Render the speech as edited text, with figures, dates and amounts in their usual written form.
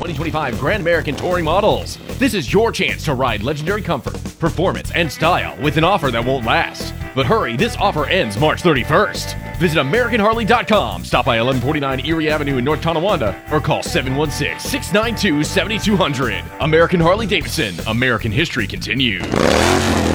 2025 Grand American Touring models. This is your chance to ride legendary comfort, performance, and style with an offer that won't last. But hurry, this offer ends March 31st. Visit AmericanHarley.com, stop by 1149 Erie Avenue in North Tonawanda, or call 716-692-7200. American Harley Davidson, American history continues.